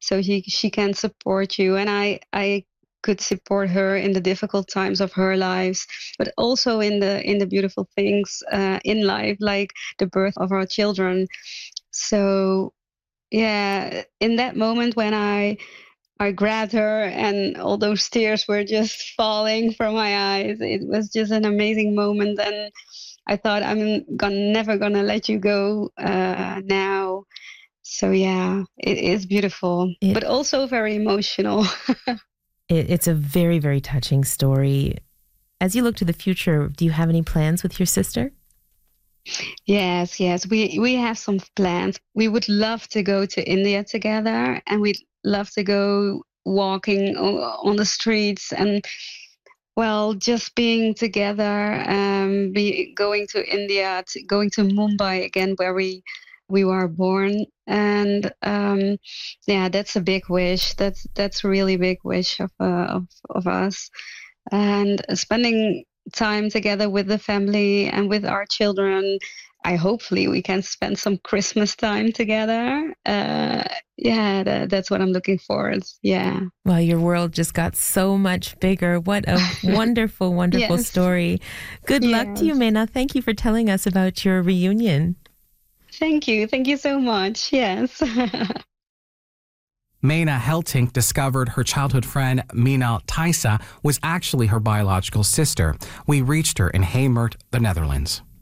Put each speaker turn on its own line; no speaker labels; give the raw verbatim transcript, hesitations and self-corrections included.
so he, she can support you. And I, I could support her in the difficult times of her lives, but also in the in the beautiful things uh, in life, like the birth of our children. So yeah, in that moment when I I grabbed her and all those tears were just falling from my eyes, it was just an amazing moment. And I thought, I'm gonna, never gonna let you go uh, now. So yeah, it is beautiful,
It,
but also very emotional.
it, it's a very, very touching story. As you look to the future, do you have any plans with your sister?
Yes, yes, we we have some plans. We would love to go to India together, and we'd love to go walking o- on the streets and, well, just being together. Um, be going to India, to, going to Mumbai again, where we we were born, and um, yeah, that's a big wish. That's that's a really big wish of uh, of of us, and spending time together with the family and with our children. I hopefully we can spend some Christmas time together. Uh, yeah, that, that's what I'm looking forward. Yeah.
Well, your world just got so much bigger. What a wonderful, wonderful
Yes.
story. Good luck to you,
Yes.
Meena. Thank you for telling us about your reunion.
Thank you. Thank you so much. Yes.
Meena Heltink discovered her childhood friend Mina Thaisa was actually her biological sister. We reached her in Heemert, the Netherlands.